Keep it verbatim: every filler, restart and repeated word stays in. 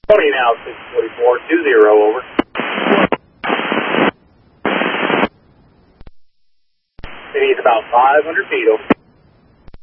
Tony now, six forty-four, two zero, over. It is about five hundred feet, over.